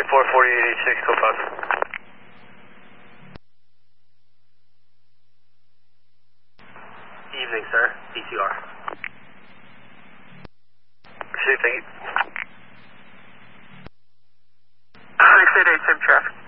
244886, code 5. Evening, sir. DCR. Received, thank you. 688, same traffic.